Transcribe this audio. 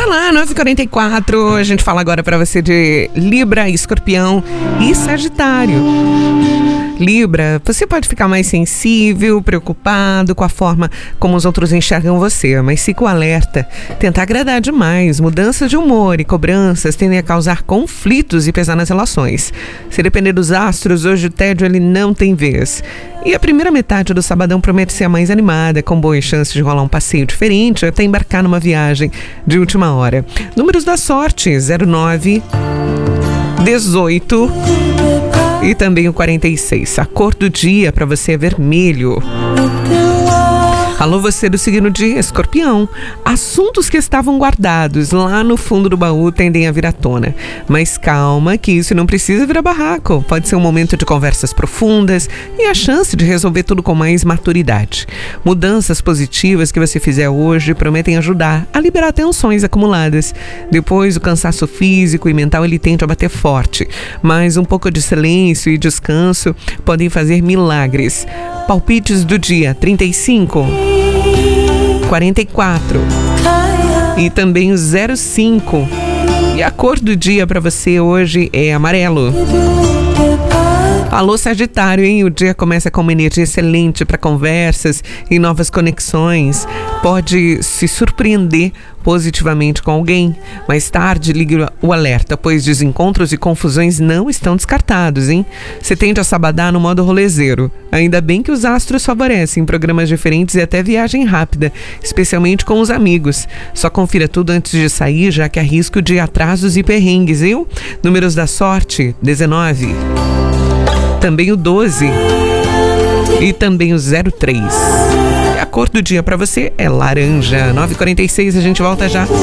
Olá, 9h44. A gente fala agora para você de Libra, Escorpião e Sagitário. Libra, você pode ficar mais sensível, preocupado com a forma como os outros enxergam você, mas fica o alerta. Tentar agradar demais, mudanças de humor e cobranças tendem a causar conflitos e pesar nas relações. Se depender dos astros, hoje o tédio ele não tem vez. E a primeira metade do sabadão promete ser a mais animada, com boas chances de rolar um passeio diferente, até embarcar numa viagem de última hora. Números da sorte: 09, 18 e também o 46. A cor do dia para você é vermelho. Alô, você do signo de Escorpião. Assuntos que estavam guardados lá no fundo do baú tendem a vir à tona. Mas calma, que isso não precisa virar barraco. Pode ser um momento de conversas profundas e a chance de resolver tudo com mais maturidade. Mudanças positivas que você fizer hoje prometem ajudar a liberar tensões acumuladas. Depois, o cansaço físico e mental ele tende a bater forte. Mas um pouco de silêncio e descanso podem fazer milagres. Palpites do dia: 35, 44 e também o 05. E a cor do dia para você hoje é amarelo. Alô, Sagitário, hein? O dia começa com uma energia excelente para conversas e novas conexões. Pode se surpreender positivamente com alguém. Mais tarde, ligue o alerta, pois desencontros e confusões não estão descartados, hein? Você tende a sabadar no modo rolezeiro. Ainda bem que os astros favorecem programas diferentes e até viagem rápida, especialmente com os amigos. Só confira tudo antes de sair, já que há risco de atrasos e perrengues, viu? Números da sorte: 19. Também o 12 e também o 03. E a cor do dia para você é laranja. 9h46, a gente volta já.